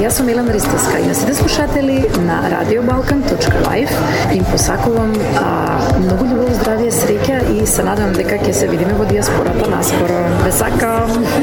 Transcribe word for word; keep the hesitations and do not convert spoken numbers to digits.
Јас сум Елена Ристовска и на сите слушатели на радио балкан точка лайф им посакувам а, многу љубов, здравје, среќа и се надевам дека ќе се видиме во дијаспората наскоро. Ве сакам!